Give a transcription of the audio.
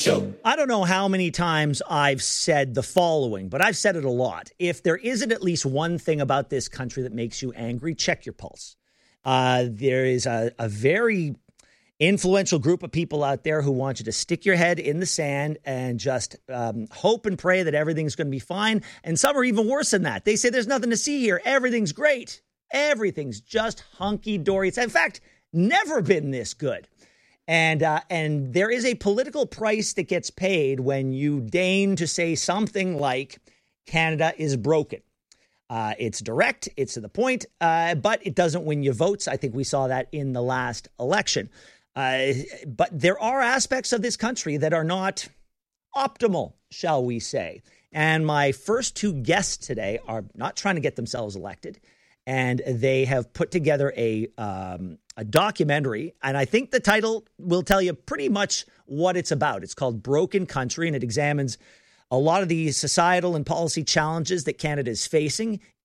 Show. I don't know how many times I've said the following, but I've said it a lot. If there isn't at least one thing about this country that makes you angry, check your pulse. There is a very influential group of people out there who want you to stick your head in the sand and just hope and pray that everything's going to be fine. And some are even worse than that. They say there's nothing to see here. Everything's great. Everything's just hunky-dory. It's, in fact, never been this good. And there is a political price that gets paid when you deign to say something like Canada is broken. It's direct, it's to the point, but it doesn't win you votes. I think we saw that in the last election. But there are aspects of this country that are not optimal, shall we say. And my first two guests today are not trying to get themselves elected. And they have put together a documentary, and I think the title will tell you pretty much what it's about. It's called Broken Country, and it examines a lot of the societal and policy challenges that Canada is facing